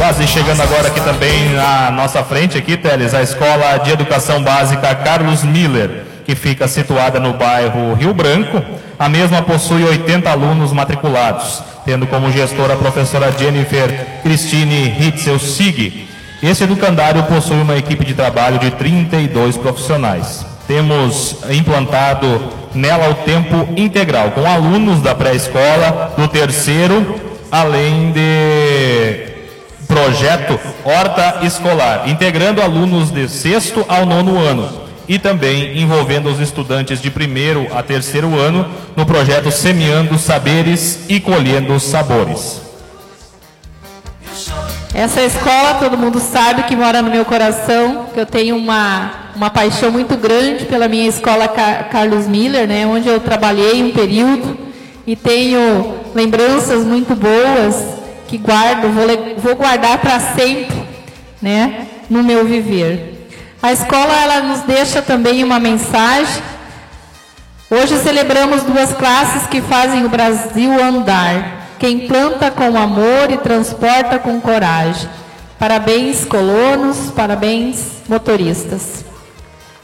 Quase chegando agora aqui também na nossa frente, aqui, Teles, a Escola de Educação Básica Carlos Miller, que fica situada no bairro Rio Branco. A mesma possui 80 alunos matriculados, tendo como gestora a professora Jennifer Cristine Hitzel Sig. Esse educandário possui uma equipe de trabalho de 32 profissionais. Temos implantado nela o tempo integral, com alunos da pré-escola, do terceiro, além de projeto Horta Escolar, integrando alunos de 6º ao 9º ano e também envolvendo os estudantes de 1º a 3º ano no projeto Semeando Saberes e Colhendo Sabores. Essa escola, todo mundo sabe que mora no meu coração, que eu tenho uma paixão muito grande pela minha escola Carlos Miller, né, onde eu trabalhei um período e tenho lembranças muito boas que guardo, vou guardar para sempre, né, no meu viver. A escola, ela nos deixa também uma mensagem. Hoje celebramos 2 classes que fazem o Brasil andar. Quem planta com amor e transporta com coragem. Parabéns, colonos, parabéns, motoristas.